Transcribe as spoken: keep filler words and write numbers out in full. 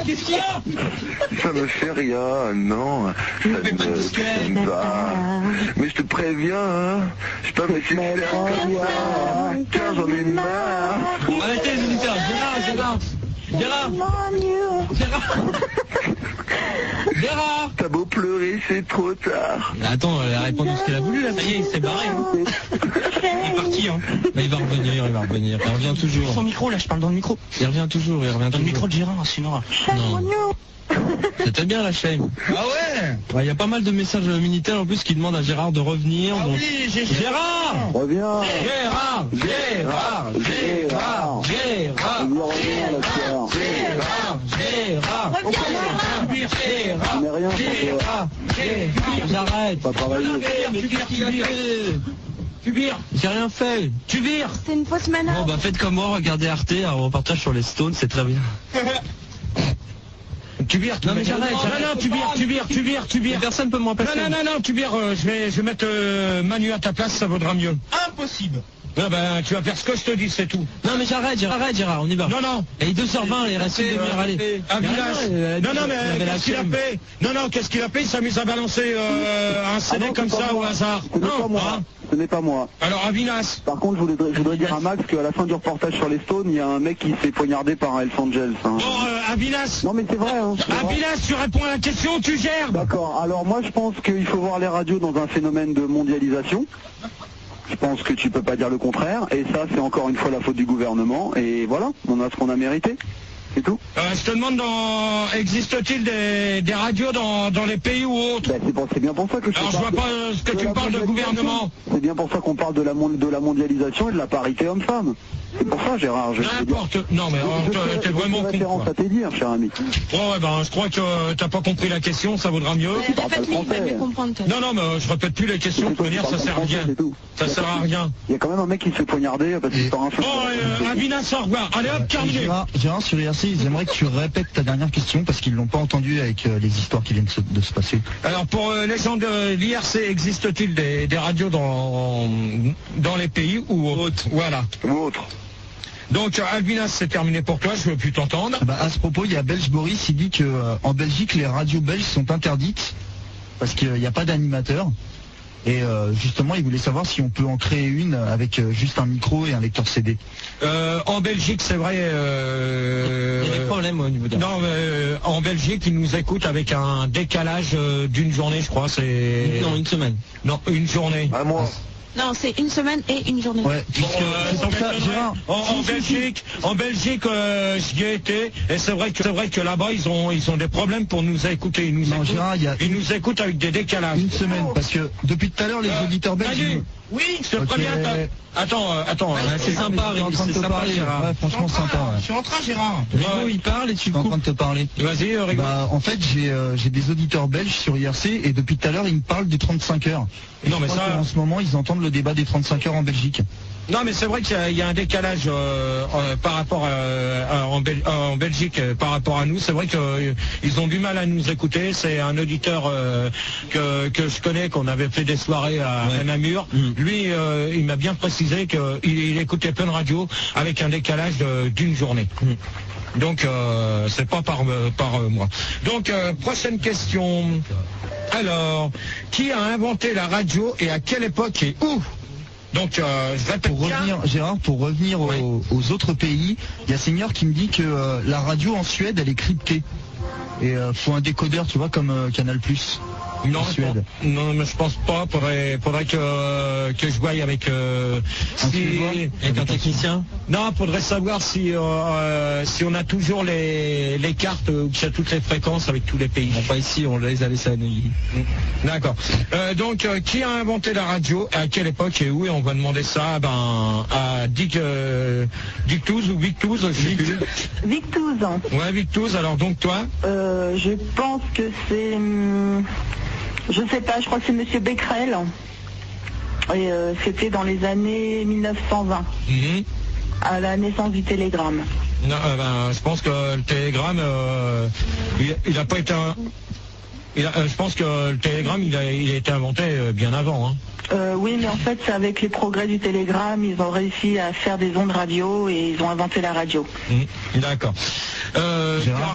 qu'est-ce qu'il y a? Ça me fait rien, non. Ça Mais pas de ne disquette. me pas. Mais je te préviens, hein. Je peux pas me faire rien, car j'en ai marre. Arrêtez les militaires, Gérard, Gérard Gérard Gérard Gérard T'as beau pleurer, c'est trop tard. Attends, elle a répondu ce qu'elle a voulu là, ça y est, il s'est barré. Hein. Il est parti, hein. Bah, il va revenir, il va revenir, il revient toujours. Son micro là, je parle dans le micro. Il revient toujours, il revient Dans toujours. le micro de Gérard, sinon. Non. C'était bien la chaîne. Ah ouais. Il y a pas mal de messages militaires en plus qui demandent à Gérard de revenir. Ah donc... oui, j'ai Gérard Reviens. Gérard Gérard Gérard Gérard Gérard Gérard Gérard Mais rien, Gérard Gérard J'arrête. pas travailler. Mais qu'est-ce qu'il a fait? Tu vires. J'ai rien fait. Tu vires. C'est une fausse manœuvre. Bon bah faites comme moi, regardez Arte, un reportage sur les Stones, c'est très bien. Tu vires, Non mais j'arrête, Non, j'arrête. non, tu vires, tu vires, tu vires, tu vires. Personne peut me remplacer. Non, non, non, non, tu vires, euh, je vais, je vais mettre euh, Manu à ta place, ça vaudra mieux. Impossible. Non, ben, tu vas faire ce que je te dis, c'est tout. Non mais j'arrête, j'arrête, arrête, Gérard, on y va. Non, non. Et deux heures vingt, il reste une demi-heure, allez. Un village. Non, non, mais qu'est-ce qu'il a fait? Non, non, qu'est-ce qu'il a fait? Il s'amuse à balancer euh, un C D Ah non, comme c'est pas ça au moi. hasard. Ce n'est pas Non, moi. hein. Ce n'est pas moi. Alors, Avinas. Par contre, je voudrais, je voudrais dire à Max qu'à la fin du reportage sur les Stones, il y a un mec qui s'est poignardé par un Hells Angels. Hein. Bon, euh, Avinas. Non mais c'est vrai. Hein, c'est vrai. Avinas, tu réponds à la question, tu gères. D'accord. Alors moi, je pense qu'il faut voir les radios dans un phénomène de mondialisation. Je pense que tu peux pas dire le contraire. Et ça, c'est encore une fois la faute du gouvernement. Et voilà, on a ce qu'on a mérité. C'est tout. Euh, je te demande, dans... existe-t-il des, des radios dans, dans les pays ou autres? Ben, c'est, pour- c'est bien pour ça que je Alors, te je parle vois pas de- euh, ce que de tu la me parles de mondialisation. gouvernement. C'est bien pour ça qu'on parle de la, mon- de la mondialisation et de la parité homme-femme. C'est pour ça, Gérard. Je, je veux dire- N'importe. Non, mais je- euh, je t'es- fais- t'es je vraiment fais con, référence quoi. à tes dires, cher ami. Bon, ouais, ben, je crois que euh, t'as pas compris la question, ça vaudra mieux. parles pas le Répète-lui, il va français. mieux comprendre. toi. Non, non, mais euh, je répète plus les questions, de toute manière, ça sert à rien. C'est tout. Ça sert à rien. Il y a quand même un mec qui se fait poignarder parce qu'il sort un feu. Bon, euh, Avinas, au revoir. Allez hop, terminé. Gérard, Gérard, sur I R C, j'aimerais que tu répètes ta dernière question parce qu'ils l'ont pas entendu avec euh, les histoires qui viennent de se, de se passer. Alors, pour euh, les gens de l'I R C, existe-t-il des, des radios dans, dans les pays ou autres? Voilà. Ou autre. Donc, euh, Albinas, c'est terminé pour toi, je veux plus t'entendre. Bah, à ce propos, il y a Belge Boris, il dit que euh, en Belgique, les radios belges sont interdites parce qu'il n'y a pas d'animateur. Et euh, justement, il voulait savoir si on peut en créer une avec euh, juste un micro et un lecteur C D. Euh, en Belgique, c'est vrai... Euh, Il y a des problèmes au niveau de... Non, euh, en Belgique, ils nous écoutent avec un décalage euh, d'une journée, je crois. C'est Non, une semaine. Non, une journée. À moi. Non, c'est une semaine et une journée. Ouais, puisque Bon, euh, c'est pour ça, m'étonnerait. Gérard. En, en Belgique, en Belgique, euh, j'y ai été, et c'est vrai que c'est vrai que là-bas, ils ont ils ont des problèmes pour nous écouter. Ils nous Non, écoutent, Gérard, il y a ils nous écoutent avec des décalages. une semaine, parce que depuis tout à l'heure, les Euh, auditeurs belges... Manu, ils- oui, je te Ok. préviens. t'as- Attends, euh, attends. Ouais, euh, c'est sympa, J'étais en train de c'est te sympa, parler. Gérard. Ouais, franchement sympa. Ouais. suis en train, Gérard. Rigo, il parle et tu J'étais en train coupes. de te parler. Vas-y, euh, Rigo. Bah, en fait, j'ai euh, j'ai des auditeurs belges sur I R C et depuis tout à l'heure, ils me parlent des trente-cinq heures. Et Non, je mais crois ça- qu'en ce moment, ils entendent le débat des trente-cinq heures en Belgique. Non, mais c'est vrai qu'il y a- il y, a un décalage euh, euh, par rapport à, à- en, Bel- euh, en Belgique euh, par rapport à nous. C'est vrai qu'ils ont du mal à nous écouter. C'est un auditeur euh, que, que je connais, qu'on avait fait des soirées à, à Namur. Mm. Lui, euh, il m'a bien précisé qu'il il écoutait plein de radios avec un décalage de- d'une journée. Mm. Donc, euh, c'est pas par, euh, par euh, moi. Donc, euh, prochaine question. Alors, qui a inventé la radio et à quelle époque et où? Donc, euh, je répète Pour bien. revenir, Gérard, pour revenir Oui. aux, aux autres pays, il y a Seigneur qui me dit que euh, la radio en Suède, elle est cryptée. Et euh, faut un décodeur, tu vois, comme euh, Canal plus. Non, en je Suède. pense- non, mais je pense pas. Faudrait, faudrait que que je voie avec euh, Un si, suédois Avec un technicien. non, faudrait savoir si euh, euh, si on a toujours les les cartes où il y a toutes les fréquences avec tous les pays. Bon, pas ici, on les a laissés à Neuilly. D'accord. Euh, donc, euh, qui a inventé la radio, à quelle époque et où? Et on va demander ça ben, à Dick, euh, Dick Touze ou Vic Touze, je sais plus. Victouze. Ouais, Vic Touze. Alors donc toi, Euh, je pense que c'est... hum, je sais pas, je crois que c'est Monsieur Becquerel. Et euh, c'était dans les années mille neuf cent vingt, mhm. à la naissance du télégramme. Non, euh, ben, je pense que le télégramme, euh, il, il a pas été un... il a- euh, je pense que le télégramme, il a, il a été inventé euh, bien avant. Hein. Euh, oui, mais en fait, c'est avec les progrès du télégramme, ils ont réussi à faire des ondes radio et ils ont inventé la radio. Mhm. D'accord. Euh, Gérard